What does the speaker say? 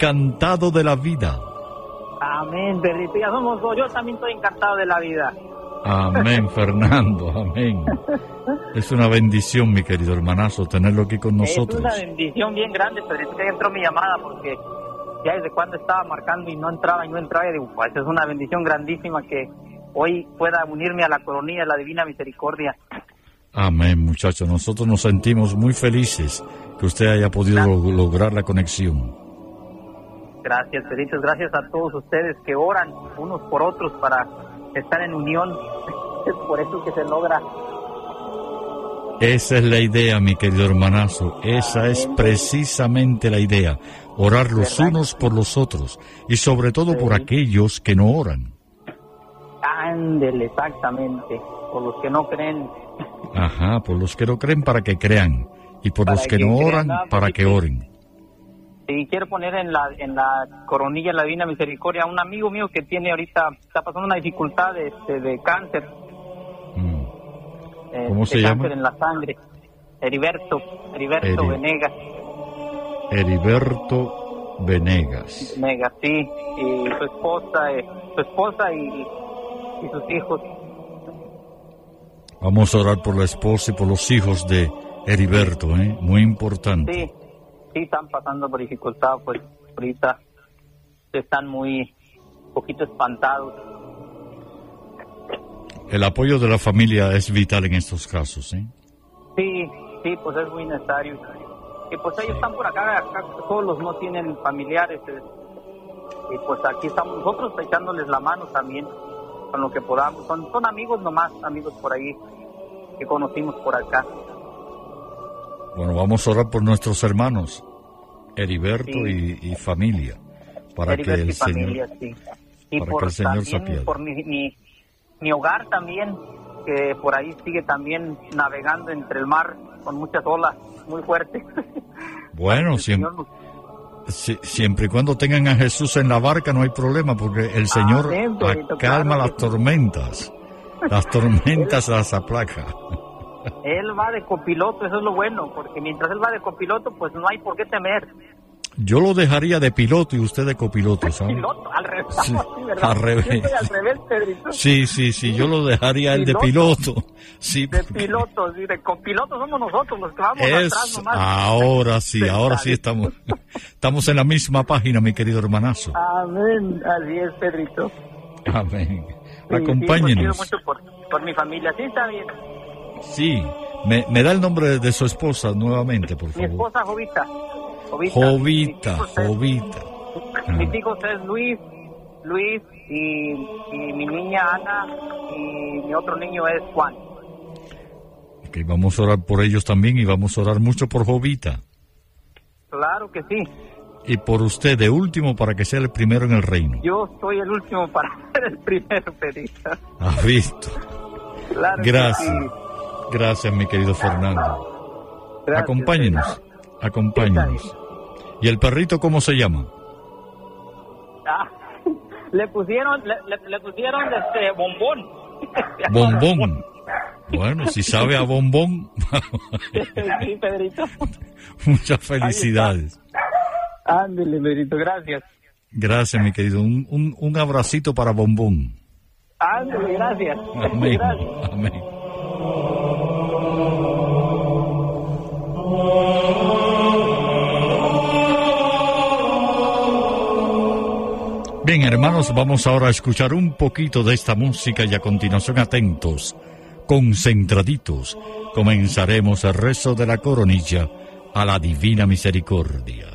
encantado de la vida. Amén, Pedrito, ya somos dos. Yo también estoy encantado de la vida. Amén, Fernando, amén. Es una bendición, mi querido hermanazo, tenerlo aquí con nosotros. Es una bendición bien grande, Pedrito, que entró mi llamada porque ya desde cuando estaba marcando y no entraba, y digo, pues es una bendición grandísima que hoy pueda unirme a la coronilla de la Divina Misericordia. Amén, muchachos, nosotros nos sentimos muy felices que usted haya podido lograr la conexión. Gracias, Pedrito, gracias a todos ustedes que oran unos por otros para estar en unión. Es por eso que se logra. Esa es la idea, mi querido hermanazo. Esa es precisamente la idea. Orar los unos por los otros. Y sobre todo por aquellos que no oran. Ándele, exactamente. Por los que no creen. Ajá, por los que no creen para que crean. Y por los que no oran para que oren. Sí, quiero poner en la coronilla de la Divina Misericordia a un amigo mío que tiene ahorita, está pasando una dificultad de cáncer. ¿Cómo se llama? Cáncer en la sangre. Heriberto Venegas. Heriberto Venegas. Venegas, sí. Y su esposa y sus hijos. Vamos a orar por la esposa y por los hijos de Heriberto, muy importante. Sí, están pasando por dificultad, pues ahorita están muy poquito espantados. El apoyo de la familia es vital en estos casos, Sí, pues es muy necesario. Y pues ellos están por acá solos, no tienen familiares. Y pues aquí estamos nosotros echándoles la mano también, con lo que podamos. Son amigos nomás, amigos por ahí, que conocimos por acá. Bueno, vamos a orar por nuestros hermanos, Heriberto y familia, para Heriberto que el familia, Señor, y para por, que el Señor se también apiade. por mi hogar también, que por ahí sigue también navegando entre el mar con muchas olas muy fuertes. Bueno, siempre y cuando tengan a Jesús en la barca no hay problema, porque el Señor calma las tormentas. Las tormentas las aplaca. Él va de copiloto, eso es lo bueno, porque mientras él va de copiloto, pues no hay por qué temer. Yo lo dejaría de piloto y usted de copiloto, ¿sabes? Piloto, al revés. Sí, ¿verdad? al revés. Yo estoy al revés, Pedrito. Sí, yo lo dejaría él de piloto. Sí, de piloto, sí, de copiloto somos nosotros los que vamos atrás nomás. Ahora sí estamos en la misma página, mi querido hermanazo. Amén, así es, Pedrito. Amén. Acompáñenos. Sí, mucho por mi familia, sí, está bien. Sí, me da el nombre de su esposa nuevamente, por favor. Mi esposa, Jovita. Jovita. Mis hijos es Luis y mi niña Ana y mi otro niño es Juan. Ok, vamos a orar por ellos también y vamos a orar mucho por Jovita. Claro que sí. Y por usted, de último, para que sea el primero en el reino. Yo soy el último para ser el primero, Pedrito. ¿Has visto? Claro. Gracias. Que sí. Gracias, mi querido Fernando. Gracias, Acompáñenos. ¿Y el perrito cómo se llama? Le pusieron Bombón. Bombón. Bueno, si sabe a bombón. Sí, Pedrito. Muchas felicidades. Ándale, Pedrito, gracias. Gracias, mi querido. Un abracito para bombón. Ándale, gracias. Amén. Gracias. Amén. Bien, hermanos, vamos ahora a escuchar un poquito de esta música y a continuación, atentos, concentraditos, comenzaremos el rezo de la coronilla a la Divina Misericordia.